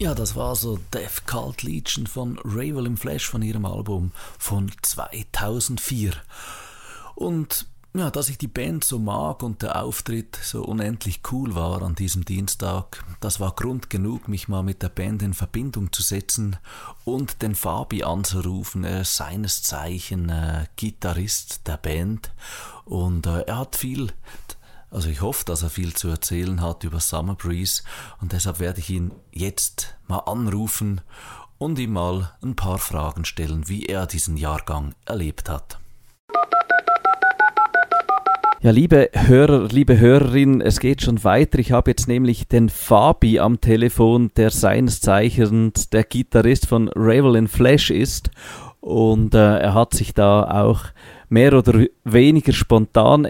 Ja, das war so Death Cult Legion von Ravel in Flesh von ihrem Album von 2004. Und ja, dass ich die Band so mag und der Auftritt so unendlich cool war an diesem Dienstag, das war Grund genug, mich mal mit der Band in Verbindung zu setzen und den Fabi anzurufen. Er ist seines Zeichen Gitarrist der Band und er hat viel... Also ich hoffe, dass er viel zu erzählen hat über Summer Breeze und deshalb werde ich ihn jetzt mal anrufen und ihm mal ein paar Fragen stellen, wie er diesen Jahrgang erlebt hat. Ja, liebe Hörer, liebe Hörerinnen, es geht schon weiter. Ich habe jetzt nämlich den Fabi am Telefon, der seines Zeichens der Gitarrist von Ravel in Flesh ist und er hat sich da auch mehr oder weniger spontan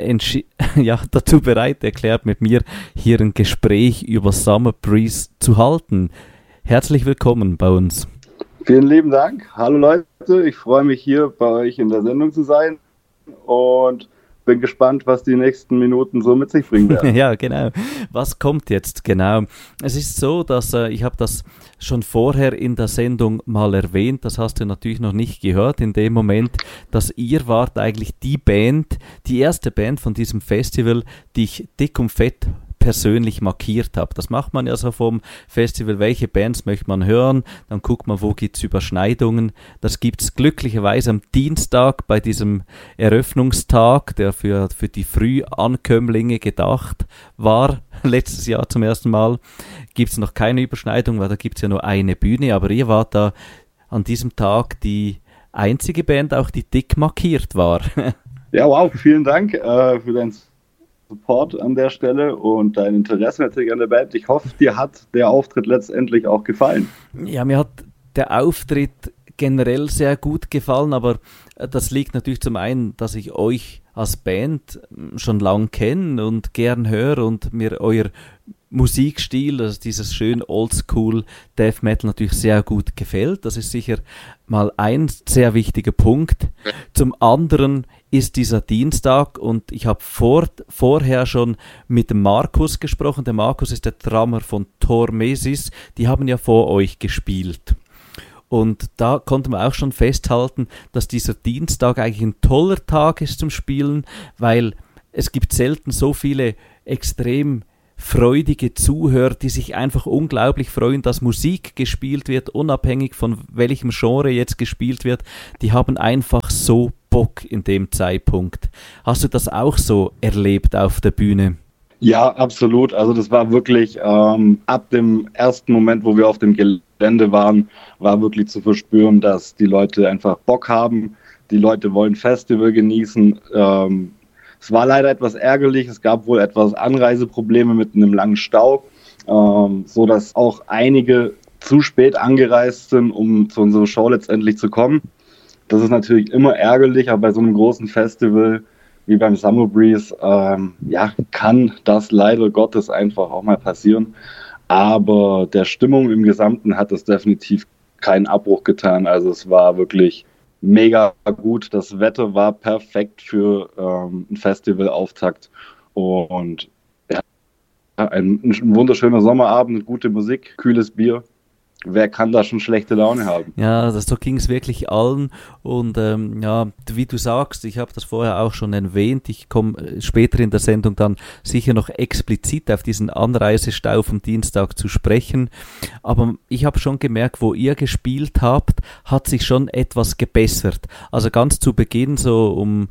dazu bereit erklärt, mit mir hier ein Gespräch über Summer Breeze zu halten. Herzlich willkommen bei uns. Vielen lieben Dank. Hallo Leute, ich freue mich hier bei euch in der Sendung zu sein und bin gespannt, was die nächsten Minuten so mit sich bringen werden. Ja, genau. Was kommt jetzt genau? Es ist so, dass ich habe das schon vorher in der Sendung mal erwähnt, das hast du natürlich noch nicht gehört in dem Moment, dass ihr wart eigentlich die Band, die erste Band von diesem Festival, die ich dick und fett persönlich markiert habe. Das macht man ja so vom Festival, welche Bands möchte man hören, dann guckt man, wo gibt es Überschneidungen. Das gibt es glücklicherweise am Dienstag bei diesem Eröffnungstag, der für die Frühankömmlinge gedacht war, letztes Jahr zum ersten Mal. Gibt es noch keine Überschneidung, weil da gibt es ja nur eine Bühne, aber ihr wart da an diesem Tag die einzige Band, auch die dick markiert war. Ja, wow, vielen Dank für dein Support an der Stelle und dein Interesse natürlich an der Band. Ich hoffe, dir hat der Auftritt letztendlich auch gefallen. Ja, mir hat der Auftritt generell sehr gut gefallen, aber das liegt natürlich zum einen, dass ich euch als Band schon lang kenne und gern höre und mir euer Musikstil, also dieses schön Oldschool Death Metal natürlich sehr gut gefällt. Das ist sicher mal ein sehr wichtiger Punkt. Zum anderen ist dieser Dienstag und ich habe vorher schon mit dem Markus gesprochen. Der Markus ist der Drummer von Tormesis. Die haben ja vor euch gespielt. Und da konnte man auch schon festhalten, dass dieser Dienstag eigentlich ein toller Tag ist zum Spielen, weil es gibt selten so viele extrem freudige Zuhörer, die sich einfach unglaublich freuen, dass Musik gespielt wird, unabhängig von welchem Genre jetzt gespielt wird. Die haben einfach so Bock in dem Zeitpunkt. Hast du das auch so erlebt auf der Bühne? Ja, absolut. Also das war wirklich ab dem ersten Moment, wo wir auf dem Gelände waren, war wirklich zu verspüren, dass die Leute einfach Bock haben. Die Leute wollen Festival genießen. Es war leider etwas ärgerlich. Es gab wohl etwas Anreiseprobleme mit einem langen Stau, so dass auch einige zu spät angereist sind, um zu unserer Show letztendlich zu kommen. Das ist natürlich immer ärgerlich, aber bei so einem großen Festival wie beim Summer Breeze, kann das leider Gottes einfach auch mal passieren. Aber der Stimmung im Gesamten hat es definitiv keinen Abbruch getan. Also es war wirklich mega gut. Das Wetter war perfekt für einen Festivalauftakt. Und ja, ein wunderschöner Sommerabend, gute Musik, kühles Bier. Wer kann da schon schlechte Laune haben? Ja, so ging es wirklich allen und wie du sagst, ich habe das vorher auch schon erwähnt, ich komme später in der Sendung dann sicher noch explizit auf diesen Anreisestau vom Dienstag zu sprechen, aber ich habe schon gemerkt, wo ihr gespielt habt, hat sich schon etwas gebessert. Also ganz zu Beginn, so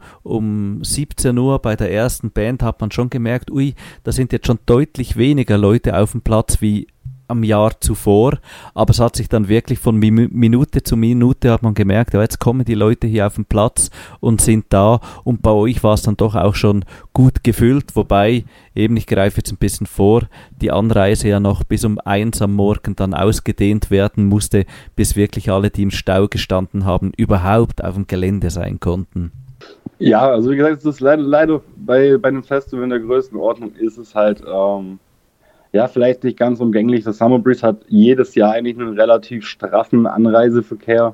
um 17 Uhr bei der ersten Band, hat man schon gemerkt, da sind jetzt schon deutlich weniger Leute auf dem Platz wie am Jahr zuvor, aber es hat sich dann wirklich von Minute zu Minute hat man gemerkt, ja, jetzt kommen die Leute hier auf den Platz und sind da und bei euch war es dann doch auch schon gut gefüllt, wobei eben, ich greife jetzt ein bisschen vor, die Anreise ja noch bis um 1 am Morgen dann ausgedehnt werden musste, bis wirklich alle, die im Stau gestanden haben, überhaupt auf dem Gelände sein konnten. Ja, also wie gesagt, es ist leider bei einem Festival in der Größenordnung ist es halt vielleicht nicht ganz umgänglich. Das Summer Breeze hat jedes Jahr eigentlich einen relativ straffen Anreiseverkehr.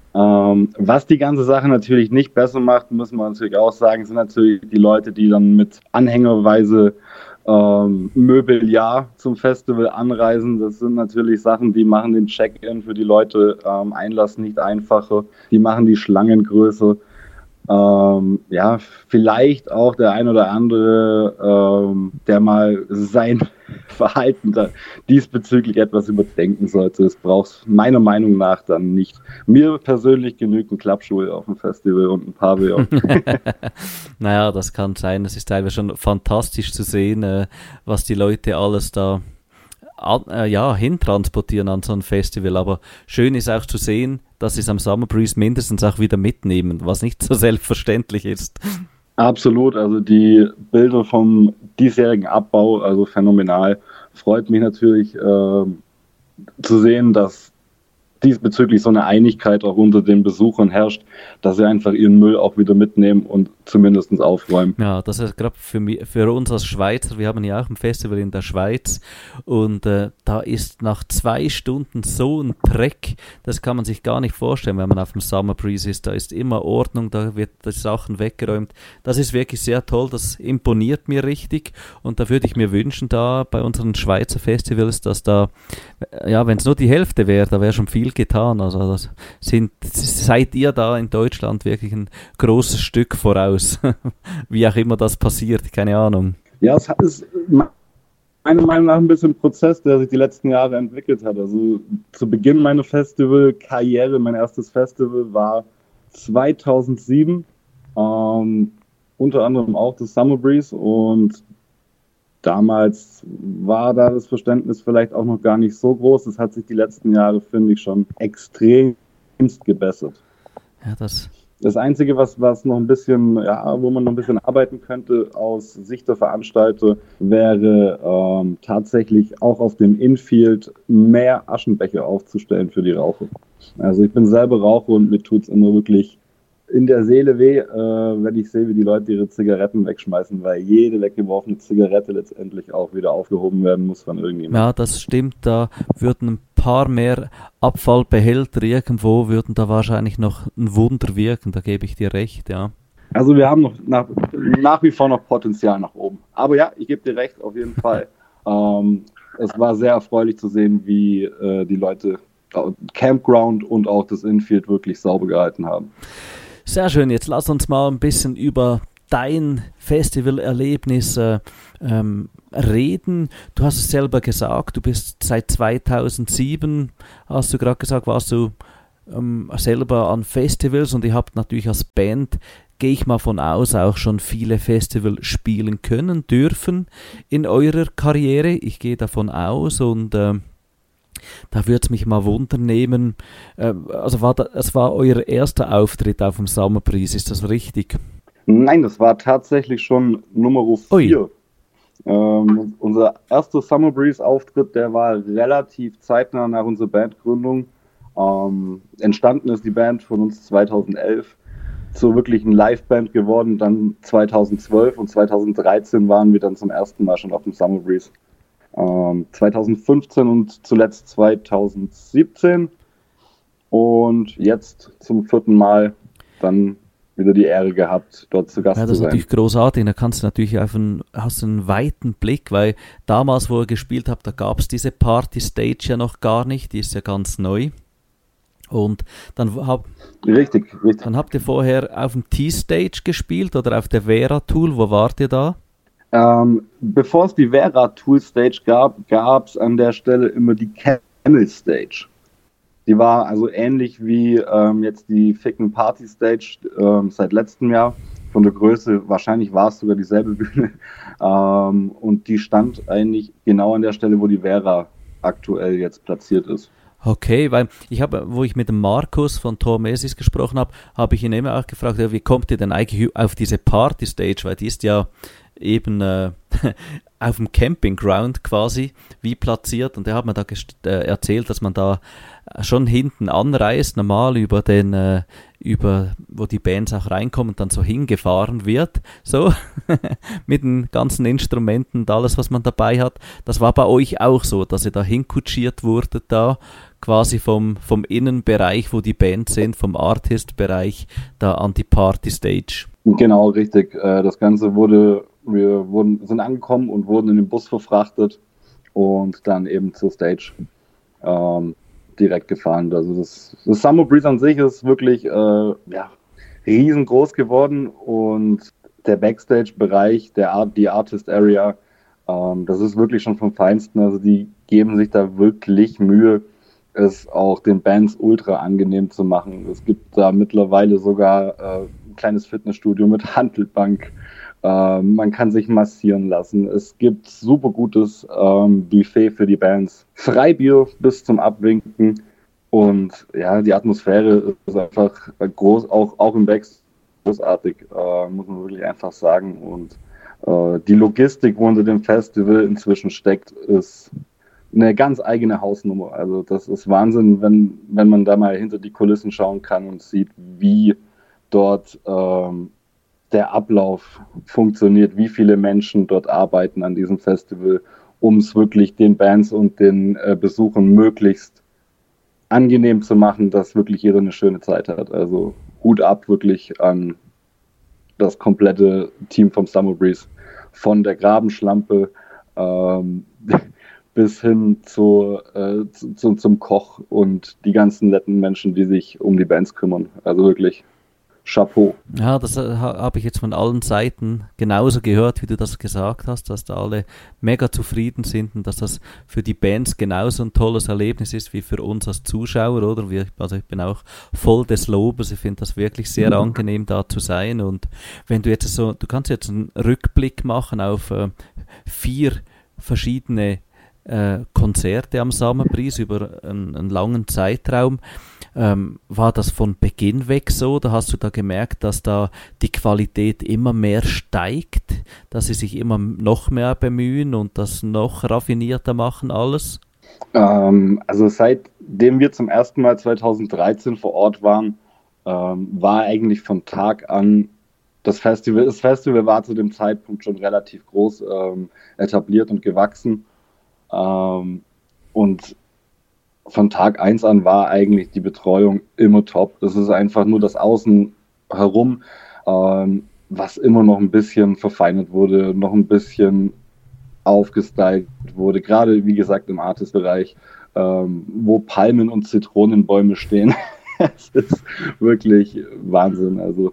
Was die ganze Sache natürlich nicht besser macht, müssen wir natürlich auch sagen, sind natürlich die Leute, die dann mit anhängerweise Möbeljahr zum Festival anreisen. Das sind natürlich Sachen, die machen den Check-in für die Leute Einlass nicht einfacher. Die machen die Schlangen größer. Ja, vielleicht auch der ein oder andere, der mal sein Verhalten da diesbezüglich etwas überdenken sollte. Es braucht meiner Meinung nach dann nicht. Mir persönlich genügt ein Klappstuhl auf dem Festival und ein Pavillon. Naja, das kann sein. Es ist teilweise schon fantastisch zu sehen, was die Leute alles da hintransportieren an so ein Festival. Aber schön ist auch zu sehen, dass sie es am Summer Breeze mindestens auch wieder mitnehmen, was nicht so selbstverständlich ist. Absolut, also die Bilder vom diesjährigen Abbau, also phänomenal. Freut mich natürlich zu sehen, dass diesbezüglich so eine Einigkeit auch unter den Besuchern herrscht, dass sie einfach ihren Müll auch wieder mitnehmen und zumindest aufräumen. Ja, das ist gerade für uns als Schweizer, wir haben ja auch ein Festival in der Schweiz und da ist nach 2 Stunden so ein Dreck, das kann man sich gar nicht vorstellen, wenn man auf dem Summer Breeze ist. Da ist immer Ordnung, da wird die Sachen weggeräumt. Das ist wirklich sehr toll, das imponiert mir richtig und da würde ich mir wünschen, da bei unseren Schweizer Festivals, dass da, ja, wenn es nur die Hälfte wäre, da wäre schon viel getan. Also seid ihr da in Deutschland wirklich ein großes Stück voraus. Wie auch immer das passiert, keine Ahnung. Ja, es ist meiner Meinung nach ein bisschen ein Prozess, der sich die letzten Jahre entwickelt hat. Also zu Beginn meiner Festivalkarriere, mein erstes Festival war 2007, unter anderem auch das Summer Breeze und damals war da das Verständnis vielleicht auch noch gar nicht so groß. Es hat sich die letzten Jahre, finde ich, schon extremst gebessert. Ja, das Einzige, was noch ein bisschen, wo man noch ein bisschen arbeiten könnte aus Sicht der Veranstalter, wäre tatsächlich auch auf dem Infield mehr Aschenbecher aufzustellen für die Raucher. Also ich bin selber Raucher und mir tut es immer wirklich in der Seele weh, wenn ich sehe, wie die Leute ihre Zigaretten wegschmeißen, weil jede weggeworfene Zigarette letztendlich auch wieder aufgehoben werden muss von irgendjemandem. Ja, das stimmt, da würden ein paar mehr Abfallbehälter irgendwo, würden da wahrscheinlich noch ein Wunder wirken, da gebe ich dir recht, ja. Also wir haben noch nach wie vor noch Potenzial nach oben. Aber ja, ich gebe dir recht, auf jeden Fall. Es war sehr erfreulich zu sehen, wie die Leute Campground und auch das Infield wirklich sauber gehalten haben. Sehr schön, jetzt lass uns mal ein bisschen über dein Festivalerlebnis reden. Du hast es selber gesagt, du bist seit 2007, hast du gerade gesagt, warst du selber an Festivals und ihr habt natürlich als Band, gehe ich mal von aus, auch schon viele Festivals spielen können, dürfen in eurer Karriere. Ich gehe davon aus und da würde es mich mal wundern nehmen, es war euer erster Auftritt auf dem Summer Breeze, ist das richtig? Nein, das war tatsächlich schon Nummer 4. Unser erster Summer Breeze Auftritt, der war relativ zeitnah nach unserer Bandgründung. Entstanden ist die Band von uns 2011 zur wirklichen Liveband geworden, dann 2012 und 2013 waren wir dann zum ersten Mal schon auf dem Summer Breeze. 2015 und zuletzt 2017 und jetzt zum 4. Mal dann wieder die Ehre gehabt, dort zu Gast zu sein. Ja, das ist natürlich großartig, da kannst du natürlich hast einen weiten Blick, weil damals, wo ihr gespielt habt, da gab es diese Party-Stage ja noch gar nicht, die ist ja ganz neu. Und dann richtig. Dann habt ihr vorher auf dem T-Stage gespielt oder auf der Vera-Tool, wo wart ihr da? Bevor es die Vera-Tool-Stage gab es an der Stelle immer die Camel-Stage. Die war also ähnlich wie jetzt die Ficken Party-Stage seit letztem Jahr. Von der Größe, wahrscheinlich war es sogar dieselbe Bühne. Und die stand eigentlich genau an der Stelle, wo die Vera aktuell jetzt platziert ist. Okay, weil wo ich mit dem Markus von Tormesis gesprochen habe, habe ich ihn immer auch gefragt, ja, wie kommt ihr denn eigentlich auf diese Party-Stage, weil die ist ja eben auf dem Campingground quasi wie platziert und er hat mir da erzählt, dass man da schon hinten anreist, normal über wo die Bands auch reinkommen und dann so hingefahren wird, so mit den ganzen Instrumenten und alles, was man dabei hat. Das war bei euch auch so, dass ihr da hinkutschiert wurdet da, quasi vom Innenbereich, wo die Bands sind, vom Artist-Bereich da an die Party-Stage. Genau, richtig. Das Ganze wurde sind angekommen und wurden in den Bus verfrachtet und dann eben zur Stage direkt gefahren. Also das Summer Breeze an sich ist wirklich riesengroß geworden und der Backstage-Bereich, die Artist Area, das ist wirklich schon vom Feinsten. Also die geben sich da wirklich Mühe, es auch den Bands ultra angenehm zu machen. Es gibt da mittlerweile sogar ein kleines Fitnessstudio mit Hantelbank. Man kann sich massieren lassen. Es gibt super gutes Buffet für die Bands. Freibier bis zum Abwinken. Und ja, die Atmosphäre ist einfach groß, auch im Backstage großartig, muss man wirklich einfach sagen. Und die Logistik, wo unter dem Festival inzwischen steckt, ist eine ganz eigene Hausnummer. Also das ist Wahnsinn, wenn man da mal hinter die Kulissen schauen kann und sieht, wie dort der Ablauf funktioniert, wie viele Menschen dort arbeiten an diesem Festival, um es wirklich den Bands und den Besuchern möglichst angenehm zu machen, dass wirklich jeder eine schöne Zeit hat. Also Hut ab wirklich an das komplette Team vom Summer Breeze. Von der Grabenschlampe bis hin zum Koch und die ganzen netten Menschen, die sich um die Bands kümmern. Also wirklich Chapeau. Ja, das habe ich jetzt von allen Seiten genauso gehört, wie du das gesagt hast, dass da alle mega zufrieden sind und dass das für die Bands genauso ein tolles Erlebnis ist wie für uns als Zuschauer, oder? Also ich bin auch voll des Lobes, ich finde das wirklich sehr angenehm, da zu sein. Und wenn du jetzt du kannst jetzt einen Rückblick machen auf 4 verschiedene Konzerte am Summer Breeze über einen langen Zeitraum. War das von Beginn weg so? Da hast du da gemerkt, dass da die Qualität immer mehr steigt, dass sie sich immer noch mehr bemühen und das noch raffinierter machen alles? Also seitdem wir zum ersten Mal 2013 vor Ort waren, war eigentlich von Tag an das Festival war zu dem Zeitpunkt schon relativ groß etabliert und gewachsen. Und von Tag 1 an war eigentlich die Betreuung immer top. Das ist einfach nur das Außen herum, was immer noch ein bisschen verfeinert wurde, noch ein bisschen aufgestylt wurde. Gerade, wie gesagt, im Artist-Bereich, wo Palmen und Zitronenbäume stehen. Es ist wirklich Wahnsinn. Also,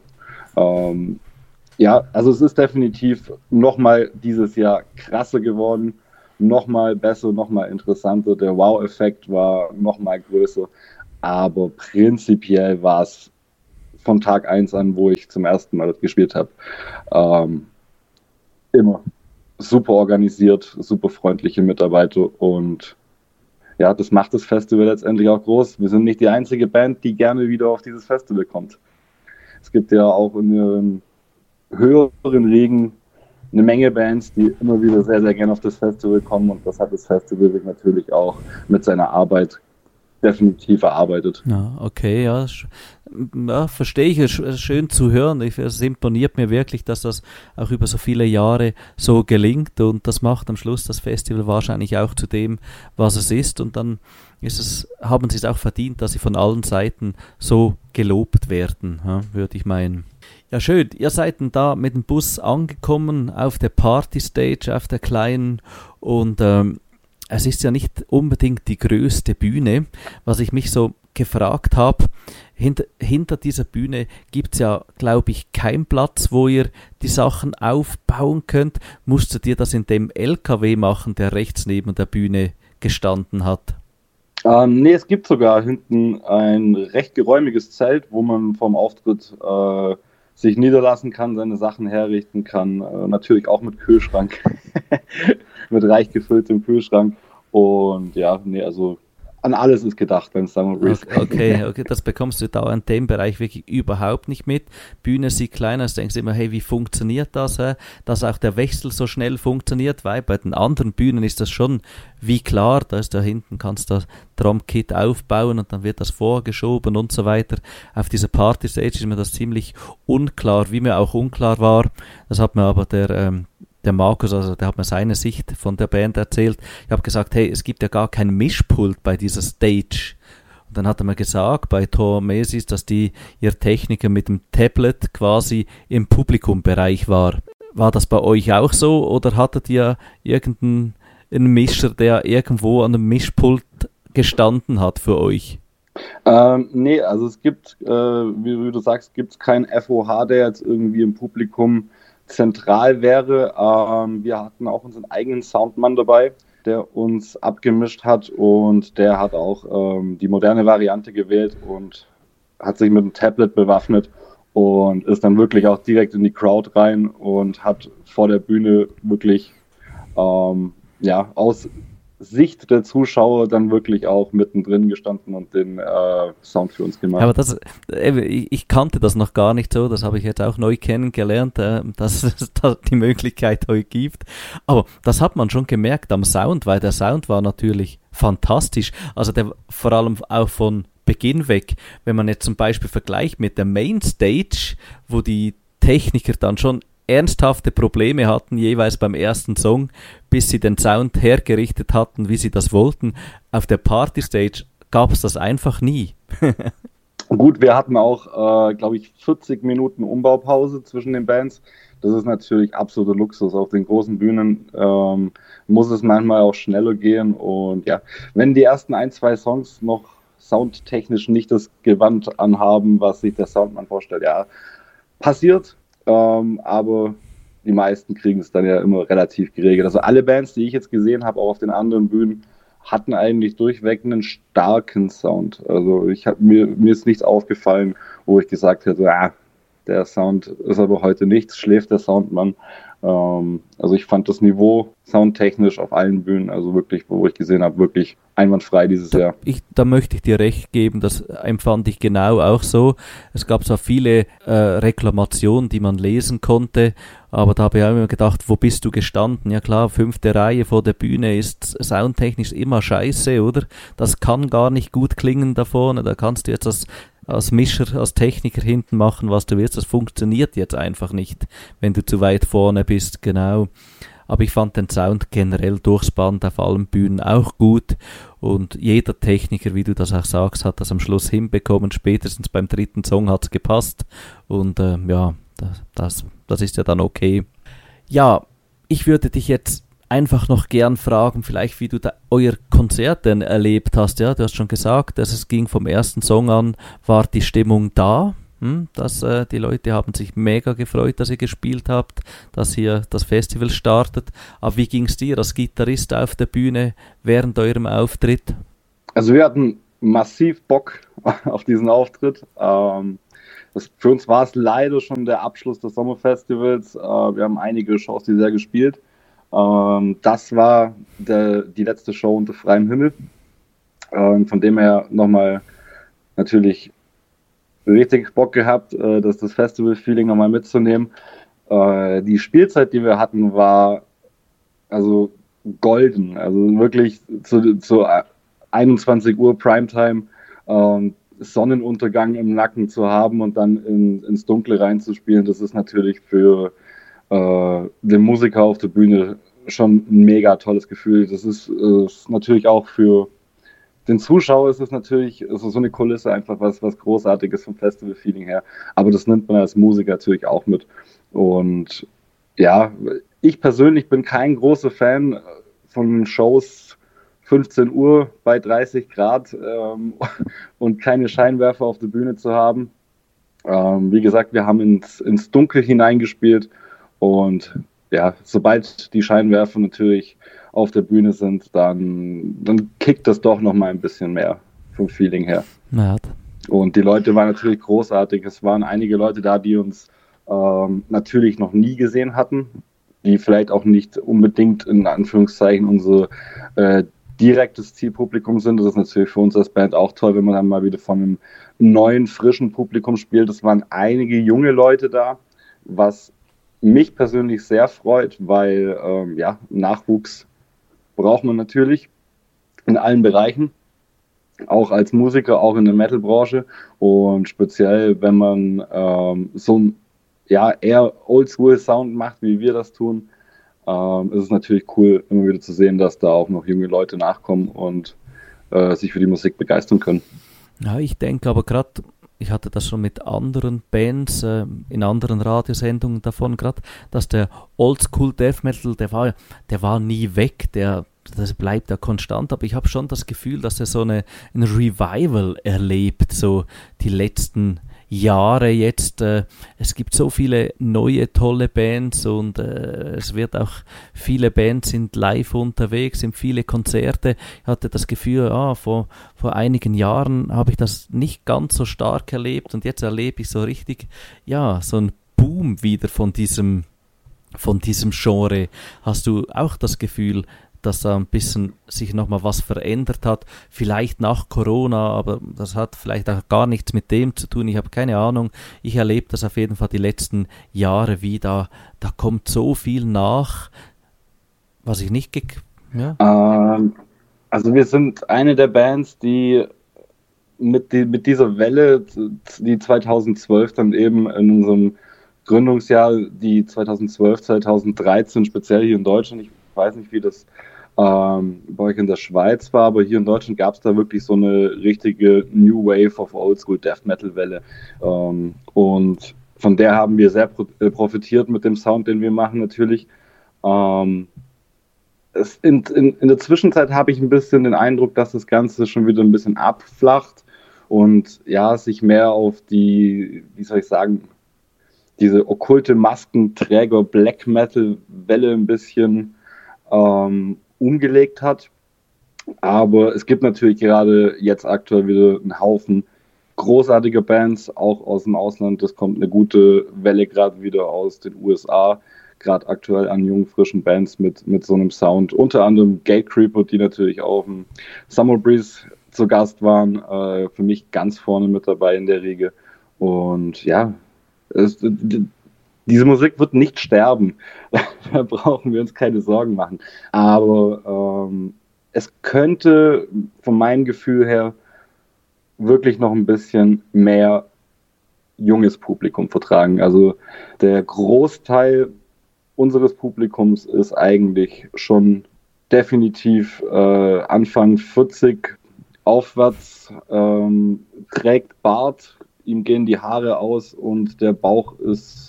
also es ist definitiv nochmal dieses Jahr krasser geworden. Nochmal besser, nochmal interessanter. Der Wow-Effekt war nochmal größer. Aber prinzipiell war es von Tag 1 an, wo ich zum ersten Mal gespielt habe, immer super organisiert, super freundliche Mitarbeiter. Und ja, das macht das Festival letztendlich auch groß. Wir sind nicht die einzige Band, die gerne wieder auf dieses Festival kommt. Es gibt ja auch in den höheren Ligen eine Menge Bands, die immer wieder sehr, sehr gerne auf das Festival kommen, und das hat das Festival sich natürlich auch mit seiner Arbeit definitiv erarbeitet. Ja, okay, ja, verstehe ich, es schön zu hören. Es imponiert mir wirklich, dass das auch über so viele Jahre so gelingt, und das macht am Schluss das Festival wahrscheinlich auch zu dem, was es ist, und dann haben sie es auch verdient, dass sie von allen Seiten so gelobt werden, ja, würde ich meinen. Ja, schön. Ihr seid dann da mit dem Bus angekommen auf der Party-Stage, auf der kleinen, und es ist ja nicht unbedingt die größte Bühne. Was ich mich so gefragt habe, hinter dieser Bühne gibt es ja, glaube ich, keinen Platz, wo ihr die Sachen aufbauen könnt. Musstet ihr das in dem LKW machen, der rechts neben der Bühne gestanden hat? Nee, es gibt sogar hinten ein recht geräumiges Zelt, wo man vom Auftritt sich niederlassen kann, seine Sachen herrichten kann, natürlich auch mit Kühlschrank, mit reich gefülltem Kühlschrank, und ja, nee, also an alles ist gedacht beim Summer Breeze. Okay, das bekommst du da in dem Bereich wirklich überhaupt nicht mit. Bühne sieht kleiner, du denkst immer, hey, wie funktioniert das, dass auch der Wechsel so schnell funktioniert, weil bei den anderen Bühnen ist das schon wie klar, da ist da hinten, kannst du das Drumkit aufbauen und dann wird das vorgeschoben und so weiter. Auf dieser Party-Stage ist mir das ziemlich unklar, wie mir auch unklar war, das hat mir aber der Markus, also der hat mir seine Sicht von der Band erzählt. Ich habe gesagt, hey, es gibt ja gar kein Mischpult bei dieser Stage. Und dann hat er mir gesagt, bei Tormesis, dass ihr Techniker mit dem Tablet quasi im Publikumbereich war. War das bei euch auch so oder hattet ihr irgendeinen Mischer, der irgendwo an einem Mischpult gestanden hat für euch? Nee, also es gibt, wie du sagst, gibt es keinen FOH, der jetzt irgendwie im Publikum zentral wäre. Wir hatten auch unseren eigenen Soundmann dabei, der uns abgemischt hat, und der hat auch die moderne Variante gewählt und hat sich mit einem Tablet bewaffnet und ist dann wirklich auch direkt in die Crowd rein und hat vor der Bühne wirklich aus Sicht der Zuschauer dann wirklich auch mittendrin gestanden und den Sound für uns gemacht. Aber ich kannte das noch gar nicht so, das habe ich jetzt auch neu kennengelernt, dass es da die Möglichkeit heute gibt. Aber das hat man schon gemerkt am Sound, weil der Sound war natürlich fantastisch. Also der vor allem auch von Beginn weg, wenn man jetzt zum Beispiel vergleicht mit der Mainstage, wo die Techniker dann schon ernsthafte Probleme hatten, jeweils beim ersten Song, bis sie den Sound hergerichtet hatten, wie sie das wollten. Auf der Partystage gab es das einfach nie. Gut, wir hatten auch, glaube ich, 40 Minuten Umbaupause zwischen den Bands. Das ist natürlich absoluter Luxus. Auf den großen Bühnen muss es manchmal auch schneller gehen. Und ja, wenn die ersten 1-2 Songs noch soundtechnisch nicht das Gewand anhaben, was sich der Soundmann vorstellt, ja, passiert. Aber die meisten kriegen es dann ja immer relativ geregelt. Also alle Bands, die ich jetzt gesehen habe, auch auf den anderen Bühnen, hatten eigentlich durchweg einen starken Sound. Also mir ist nichts aufgefallen, wo ich gesagt hätte, der Sound ist aber heute nichts, schläft der Soundmann. Also ich fand das Niveau soundtechnisch auf allen Bühnen, also wirklich, wo ich gesehen habe, wirklich einwandfrei dieses Jahr. Da möchte ich dir recht geben, das empfand ich genau auch so. Es gab zwar viele Reklamationen, die man lesen konnte, aber da habe ich auch immer gedacht, wo bist du gestanden? Ja klar, 5. Reihe vor der Bühne ist soundtechnisch immer scheiße, oder? Das kann gar nicht gut klingen da vorne, da kannst du jetzt als Mischer, als Techniker hinten machen, was du willst. Das funktioniert jetzt einfach nicht, wenn du zu weit vorne bist, genau. Aber ich fand den Sound generell durchs Band auf allen Bühnen auch gut. Und jeder Techniker, wie du das auch sagst, hat das am Schluss hinbekommen. Spätestens beim 3. Song hat es gepasst. Und das ist ja dann okay. Ja, ich würde dich jetzt einfach noch gern fragen, vielleicht wie du euer Konzert denn erlebt hast. Ja, du hast schon gesagt, dass es ging vom ersten Song an, war die Stimmung da. Die Leute haben sich mega gefreut, dass ihr gespielt habt, dass hier das Festival startet. Aber wie ging es dir als Gitarrist auf der Bühne während eurem Auftritt? Also wir hatten massiv Bock auf diesen Auftritt. Für uns war es leider schon der Abschluss des Sommerfestivals. Wir haben einige Shows die sehr gespielt. Das war die letzte Show unter freiem Himmel. Von dem her nochmal natürlich richtig Bock gehabt, das Festival-Feeling nochmal mitzunehmen. Die Spielzeit, die wir hatten, war also golden. Also wirklich zu 21 Uhr Primetime, Sonnenuntergang im Nacken zu haben und dann ins Dunkle reinzuspielen, das ist natürlich für den Musiker auf der Bühne schon ein mega tolles Gefühl. Das ist natürlich auch für den Zuschauer ist es natürlich so eine Kulisse einfach was Großartiges vom Festival-Feeling her. Aber das nimmt man als Musiker natürlich auch mit. Und ja, ich persönlich bin kein großer Fan von Shows 15 Uhr bei 30 Grad und keine Scheinwerfer auf der Bühne zu haben. Wie gesagt, wir haben ins Dunkel hineingespielt und ja, sobald die Scheinwerfer natürlich auf der Bühne sind, dann kickt das doch noch mal ein bisschen mehr vom Feeling her. Ja. Und die Leute waren natürlich großartig. Es waren einige Leute da, die uns natürlich noch nie gesehen hatten, die vielleicht auch nicht unbedingt in Anführungszeichen unser direktes Zielpublikum sind. Das ist natürlich für uns als Band auch toll, wenn man dann mal wieder von einem neuen, frischen Publikum spielt. Es waren einige junge Leute da, was mich persönlich sehr freut, weil Nachwuchs braucht man natürlich in allen Bereichen, auch als Musiker, auch in der Metal-Branche und speziell, wenn man so ein eher Oldschool-Sound macht, wie wir das tun, ist es natürlich cool, immer wieder zu sehen, dass da auch noch junge Leute nachkommen und sich für die Musik begeistern können. Ja, ich denke aber gerade ich hatte das schon mit anderen Bands, in anderen Radiosendungen davon gerade, dass der Oldschool Death Metal, der war nie weg, das bleibt ja konstant, aber ich habe schon das Gefühl, dass er so ein Revival erlebt, so die letzten Jahre jetzt. Es gibt so viele neue, tolle Bands und es wird auch, viele Bands sind live unterwegs, sind viele Konzerte. Ich hatte das Gefühl, vor einigen Jahren habe ich das nicht ganz so stark erlebt und jetzt erlebe ich so richtig, ja, so einen Boom wieder von diesem Genre. Hast du auch das Gefühl, dass da ein bisschen sich nochmal was verändert hat, vielleicht nach Corona, aber das hat vielleicht auch gar nichts mit dem zu tun, ich habe keine Ahnung. Ich erlebe das auf jeden Fall die letzten Jahre wieder, da kommt so viel nach, was ich nicht ja. Also wir sind eine der Bands, die mit dieser Welle, die 2012 dann eben in unserem Gründungsjahr, die 2012, 2013 speziell hier in Deutschland, ich weiß nicht, wie das bei euch in der Schweiz war, aber hier in Deutschland gab es da wirklich so eine richtige New Wave of Oldschool Death Metal Welle. Und von der haben wir sehr profitiert mit dem Sound, den wir machen natürlich. In der Zwischenzeit habe ich ein bisschen den Eindruck, dass das Ganze schon wieder ein bisschen abflacht und ja, sich mehr auf die, wie soll ich sagen, diese okkulte Maskenträger Black Metal Welle ein bisschen umgelegt hat. Aber es gibt natürlich gerade jetzt aktuell wieder einen Haufen großartiger Bands, auch aus dem Ausland. Es kommt eine gute Welle gerade wieder aus den USA, gerade aktuell an jungen, frischen Bands mit so einem Sound. Unter anderem Gatecreeper, die natürlich auch im Summer Breeze zu Gast waren. Für mich ganz vorne mit dabei in der Riege. Und ja, diese Musik wird nicht sterben. Da brauchen wir uns keine Sorgen machen. Aber es könnte von meinem Gefühl her wirklich noch ein bisschen mehr junges Publikum vertragen. Also der Großteil unseres Publikums ist eigentlich schon definitiv Anfang 40 aufwärts, trägt Bart, ihm gehen die Haare aus und der Bauch ist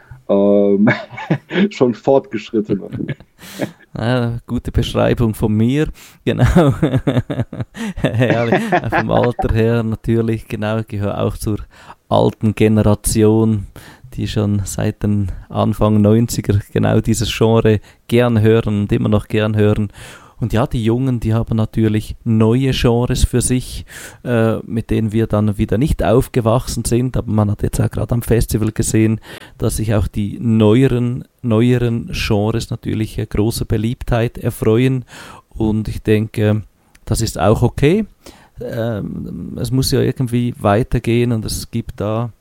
schon fortgeschritten. Ja, gute Beschreibung von mir, genau. Herrlich. Vom Alter her natürlich, genau, ich gehöre auch zur alten Generation, die schon seit den Anfang 90er genau dieses Genre gern hören und immer noch gern hören. Und ja, die Jungen, die haben natürlich neue Genres für sich, mit denen wir dann wieder nicht aufgewachsen sind. Aber man hat jetzt auch gerade am Festival gesehen, dass sich auch die neueren Genres natürlich großer Beliebtheit erfreuen. Und ich denke, das ist auch okay. Es muss ja irgendwie weitergehen und es gibt da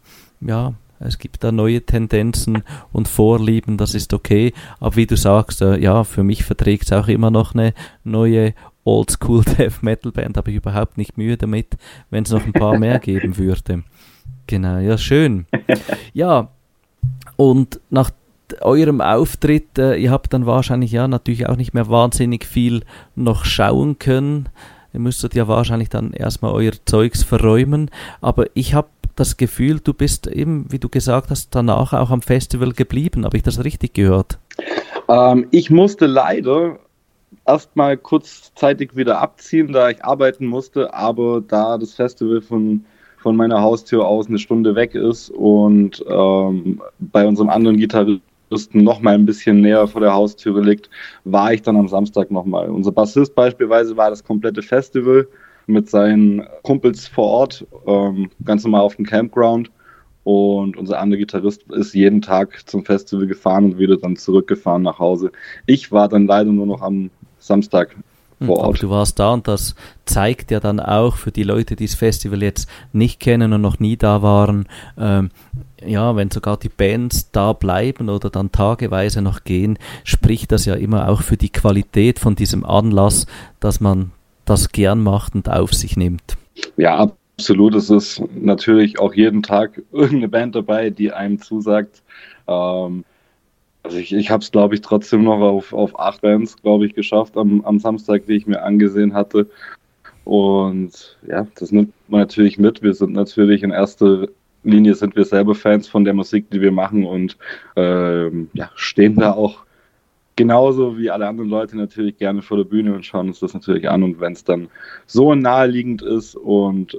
neue Tendenzen und Vorlieben, das ist okay. Aber wie du sagst, ja, für mich verträgt es auch immer noch eine neue Oldschool Death Metal Band, habe ich überhaupt nicht Mühe damit, wenn es noch ein paar mehr geben würde. Genau, ja, schön. Ja, und nach eurem Auftritt, ihr habt dann wahrscheinlich ja natürlich auch nicht mehr wahnsinnig viel noch schauen können. Ihr müsstet ja wahrscheinlich dann erstmal euer Zeugs verräumen, aber ich habe das Gefühl, du bist eben, wie du gesagt hast, danach auch am Festival geblieben. Habe ich das richtig gehört? Ich musste leider erstmal kurzzeitig wieder abziehen, da ich arbeiten musste, aber da das Festival von meiner Haustür aus eine Stunde weg ist und bei unserem anderen Gitarristen noch mal ein bisschen näher vor der Haustüre liegt, war ich dann am Samstag nochmal. Unser Bassist beispielsweise war das komplette Festival mit seinen Kumpels vor Ort, ganz normal auf dem Campground, und unser anderer Gitarrist ist jeden Tag zum Festival gefahren und wieder dann zurückgefahren nach Hause. Ich war dann leider nur noch am Samstag vor Ort. Aber du warst da und das zeigt ja dann auch für die Leute, die das Festival jetzt nicht kennen und noch nie da waren, ja, wenn sogar die Bands da bleiben oder dann tageweise noch gehen, spricht das ja immer auch für die Qualität von diesem Anlass, dass man das gern macht und auf sich nimmt. Ja, absolut. Es ist natürlich auch jeden Tag irgendeine Band dabei, die einem zusagt. Also ich habe es, glaube ich, trotzdem noch auf 8 Bands, glaube ich, geschafft am Samstag, die ich mir angesehen hatte. Und ja, das nimmt man natürlich mit. Wir sind natürlich in erster Linie sind wir selber Fans von der Musik, die wir machen und stehen da auch genauso wie alle anderen Leute natürlich gerne vor der Bühne und schauen uns das natürlich an. Und wenn es dann so naheliegend ist und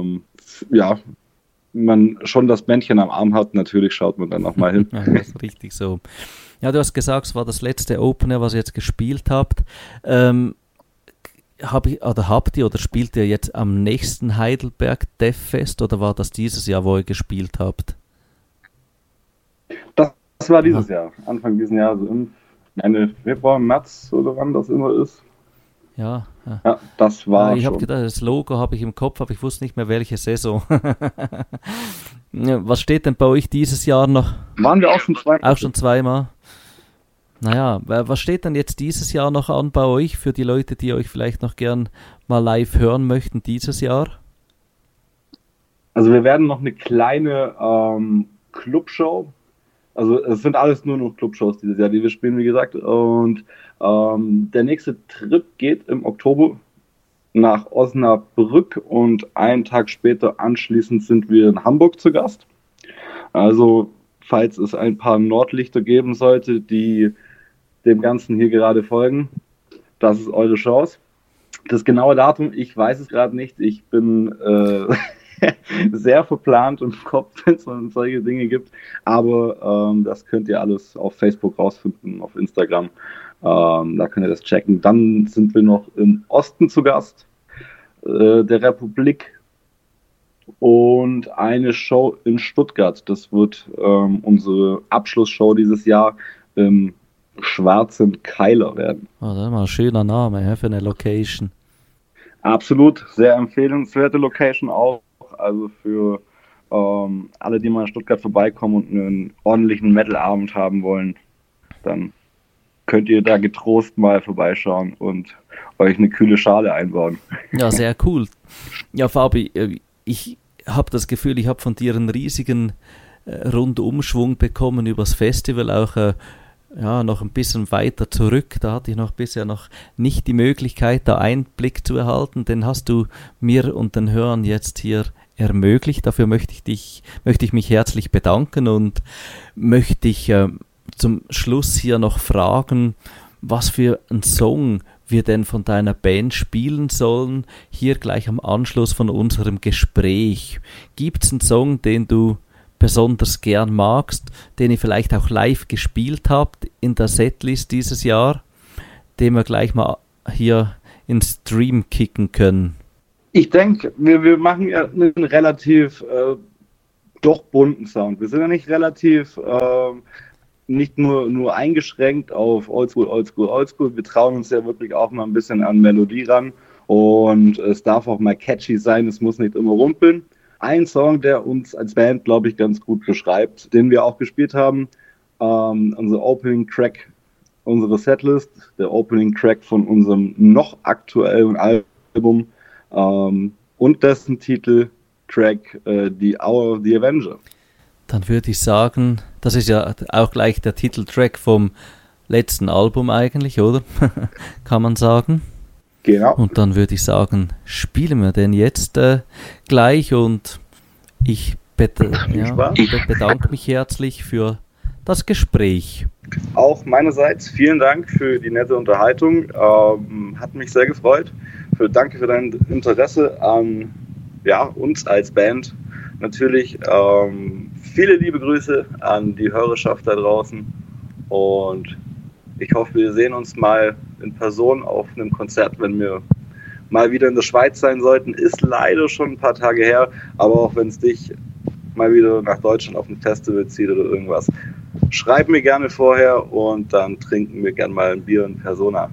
man schon das Bändchen am Arm hat, natürlich schaut man dann auch mal hin. Ja, das ist richtig so. Ja, du hast gesagt, es war das letzte Opener, was ihr jetzt gespielt habt. Habt ihr oder spielt ihr jetzt am nächsten Heidelberg Death Fest oder war das dieses Jahr, wo ihr gespielt habt? Das war dieses Jahr, Anfang dieses Jahres, also im Februar, März oder wann das immer ist. Ja, das war ich habe gedacht, das Logo habe ich im Kopf, aber ich wusste nicht mehr, welche Saison. Was steht denn bei euch dieses Jahr noch? Waren wir auch schon zweimal? Auch schon zweimal. Naja, was steht denn jetzt dieses Jahr noch an bei euch für die Leute, die euch vielleicht noch gern mal live hören möchten dieses Jahr? Also wir werden noch eine kleine Clubshow. Also es sind alles nur noch Clubshows dieses Jahr, die wir spielen, wie gesagt. Und der nächste Trip geht im Oktober nach Osnabrück und einen Tag später anschließend sind wir in Hamburg zu Gast. Also falls es ein paar Nordlichter geben sollte, die dem Ganzen hier gerade folgen, das ist eure Chance. Das genaue Datum, ich weiß es gerade nicht. Ich bin sehr verplant im Kopf, wenn es solche Dinge gibt. Aber das könnt ihr alles auf Facebook rausfinden, auf Instagram. Da könnt ihr das checken. Dann sind wir noch im Osten zu Gast der Republik und eine Show in Stuttgart. Das wird unsere Abschlussshow dieses Jahr im Schwarzen Keiler werden. Oh, das ist mal ein schöner Name für eine Location. Absolut, sehr empfehlenswerte Location auch. Also für alle, die mal in Stuttgart vorbeikommen und einen ordentlichen Metal-Abend haben wollen, dann könnt ihr da getrost mal vorbeischauen und euch eine kühle Schale einbauen. Ja, sehr cool. Ja, Fabi, ich habe das Gefühl, ich habe von dir einen riesigen Rundumschwung bekommen übers Festival, auch noch ein bisschen weiter zurück. Da hatte ich bisher noch nicht die Möglichkeit, da Einblick zu erhalten. Den hast du mir und den Hörern jetzt hier ermöglicht. Dafür möchte ich mich herzlich bedanken und möchte ich zum Schluss hier noch fragen, was für einen Song wir denn von deiner Band spielen sollen, hier gleich am Anschluss von unserem Gespräch. Gibt es einen Song, den du besonders gern magst, den ihr vielleicht auch live gespielt habt in der Setlist dieses Jahr, den wir gleich mal hier ins Stream kicken können? Ich denke, wir machen ja einen relativ doch bunten Sound. Wir sind ja nicht relativ nicht nur eingeschränkt auf Oldschool. Wir trauen uns ja wirklich auch mal ein bisschen an Melodie ran und es darf auch mal catchy sein, es muss nicht immer rumpeln. Ein Song, der uns als Band, glaube ich, ganz gut beschreibt, den wir auch gespielt haben, unser Opening Track unserer Setlist, der Opening Track von unserem noch aktuellen Album und dessen Titeltrack The Hour of the Avenger. Dann würde ich sagen, das ist ja auch gleich der Titeltrack vom letzten Album eigentlich, oder? Kann man sagen. Genau. Und dann würde ich sagen, spielen wir den jetzt gleich und ich bedanke mich herzlich für das Gespräch. Auch meinerseits vielen Dank für die nette Unterhaltung. Hat mich sehr gefreut. Danke für dein Interesse an uns als Band. Natürlich viele liebe Grüße an die Hörerschaft da draußen und ich hoffe, wir sehen uns mal in Person auf einem Konzert, wenn wir mal wieder in der Schweiz sein sollten. Ist leider schon ein paar Tage her, aber auch wenn es dich mal wieder nach Deutschland auf ein Festival zieht oder irgendwas, schreib mir gerne vorher und dann trinken wir gerne mal ein Bier in Persona.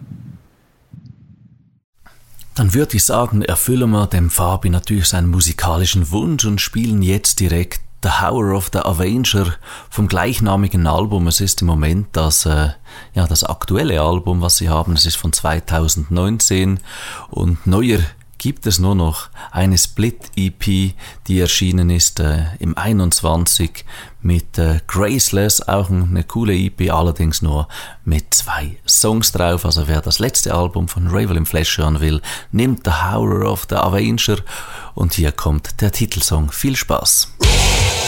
Dann würde ich sagen, erfüllen wir dem Fabi natürlich seinen musikalischen Wunsch und spielen jetzt direkt The Hour of the Avenger vom gleichnamigen Album. Es ist im Moment das aktuelle Album, was sie haben. Es ist von 2019 und neuer gibt es nur noch eine Split-EP, die erschienen ist im 21 mit Graceless, auch eine coole EP, allerdings nur mit 2 Songs drauf. Also wer das letzte Album von Ravel in Flesh hören will, nimmt The Horror of the Avenger und hier kommt der Titelsong. Viel Spaß!